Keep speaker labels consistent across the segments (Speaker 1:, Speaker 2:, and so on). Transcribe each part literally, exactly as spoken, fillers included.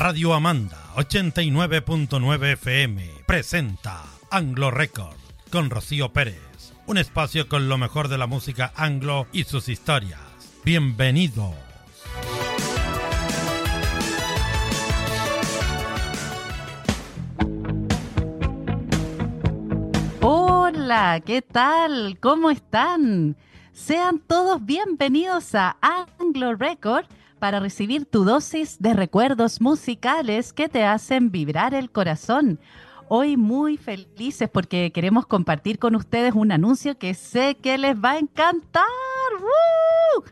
Speaker 1: Radio Amanda ochenta y nueve punto nueve F M presenta Anglo Record con Rocío Pérez, un espacio con lo mejor de la música anglo y sus historias. Bienvenidos.
Speaker 2: Hola, ¿qué tal? ¿Cómo están? Sean todos bienvenidos a Anglo Record para recibir tu dosis de recuerdos musicales que te hacen vibrar el corazón. Hoy muy felices porque queremos compartir con ustedes un anuncio que sé que les va a encantar. ¡Woo!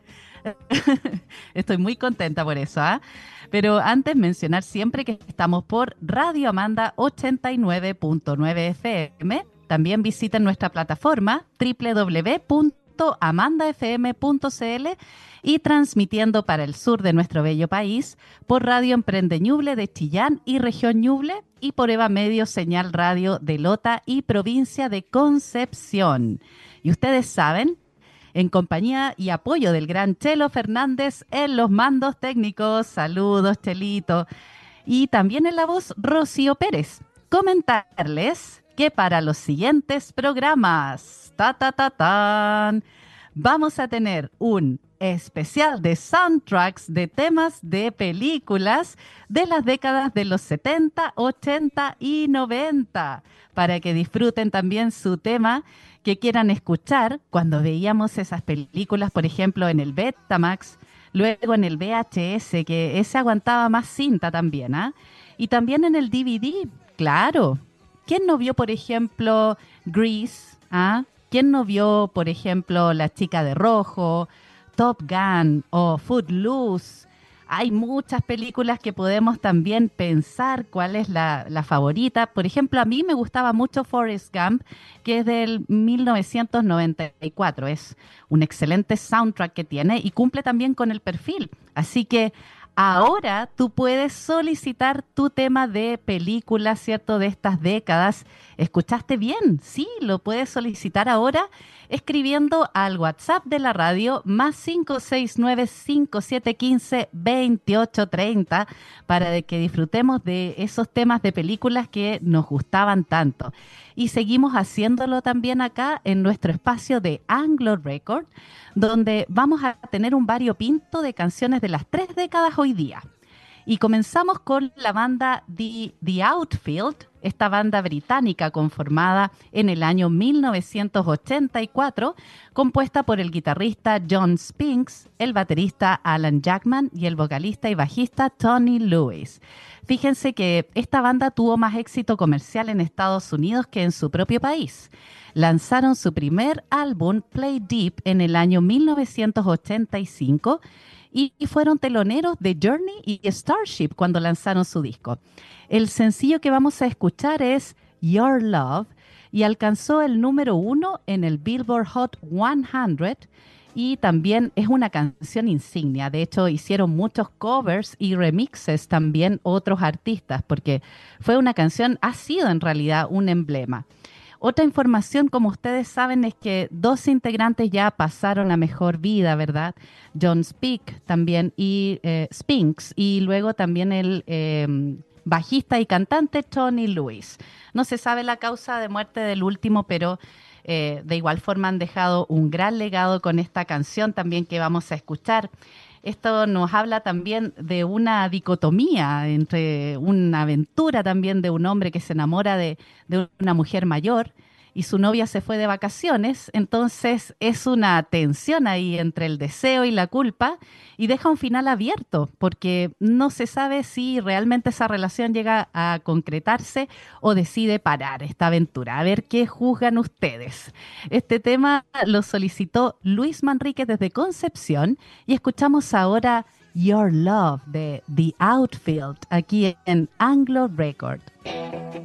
Speaker 2: Estoy muy contenta por eso, ¿ah? ¿eh? Pero antes mencionar siempre que estamos por Radio Amanda ochenta y nueve punto nueve F M. También visiten nuestra plataforma doble u doble u doble u punto amanda f m punto c l y transmitiendo para el sur de nuestro bello país por Radio Emprende Ñuble de Chillán y Región Ñuble y por Eva Medio Señal Radio de Lota y Provincia de Concepción. Y ustedes saben, en compañía y apoyo del gran Chelo Fernández en los mandos técnicos. Saludos, Chelito. Y también en la voz, Rocío Pérez. Comentarles que para los siguientes programas, ta, ta, ta, tan, vamos a tener un especial de soundtracks de temas de películas de las décadas de los setenta, ochenta y noventa, para que disfruten también su tema que quieran escuchar cuando veíamos esas películas, por ejemplo, en el Betamax, luego en el V H S, que ese aguantaba más cinta también, ¿ah? ¿eh? Y también en el D V D, claro. ¿Quién no vio, por ejemplo, Grease? ¿Ah? ¿Quién no vio, por ejemplo, La chica de rojo, Top Gun o Footloose? Hay muchas películas que podemos también pensar cuál es la, la favorita. Por ejemplo, a mí me gustaba mucho Forrest Gump, que es del mil novecientos noventa y cuatro. Es un excelente soundtrack que tiene y cumple también con el perfil. Así que ahora tú puedes solicitar tu tema de película, ¿cierto?, de estas décadas. ¿Escuchaste bien? Sí, lo puedes solicitar ahora escribiendo al WhatsApp de la radio más cinco seis nueve, cinco siete uno cinco, dos ocho tres cero para que disfrutemos de esos temas de películas que nos gustaban tanto. Y seguimos haciéndolo también acá en nuestro espacio de Anglo Record, donde vamos a tener un variopinto de canciones de las tres décadas hoy día. Y comenzamos con la banda The, The Outfield, esta banda británica conformada en el año mil novecientos ochenta y cuatro, compuesta por el guitarrista John Spinks, el baterista Alan Jackman y el vocalista y bajista Tony Lewis. Fíjense que esta banda tuvo más éxito comercial en Estados Unidos que en su propio país. Lanzaron su primer álbum, Play Deep, en el año mil novecientos ochenta y cinco y fueron teloneros de Journey y Starship cuando lanzaron su disco. El sencillo que vamos a escuchar es Your Love y alcanzó el número uno en el Billboard Hot cien y también es una canción insignia. De hecho, hicieron muchos covers y remixes también otros artistas porque fue una canción, ha sido en realidad un emblema. Otra información, como ustedes saben, es que dos integrantes ya pasaron la mejor vida, ¿verdad? John Speak también y eh, Spinks y luego también el eh, bajista y cantante Tony Lewis. No se sabe la causa de muerte del último, pero eh, de igual forma han dejado un gran legado con esta canción también que vamos a escuchar. Esto nos habla también de una dicotomía entre una aventura también de un hombre que se enamora de, de una mujer mayor y su novia se fue de vacaciones, entonces es una tensión ahí entre el deseo y la culpa y deja un final abierto porque no se sabe si realmente esa relación llega a concretarse o decide parar esta aventura. A ver qué juzgan ustedes. Este tema lo solicitó Luis Manríquez desde Concepción y escuchamos ahora Your Love de The Outfield aquí en Anglo Record.